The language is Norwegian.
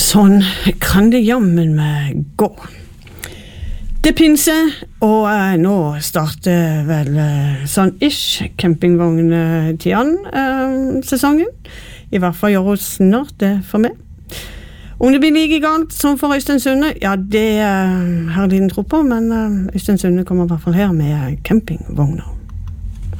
Sånn kan det jammen med gå. Det pinser, og nå starter vel sånn ish campingvogn-sesongen. I hvert fall gjør hun snart det for meg. Om det blir like galt som for Øystein Sunde, ja, det har jeg liten tro på, men Øystein Sunde kommer I hvert fall her med campingvogner.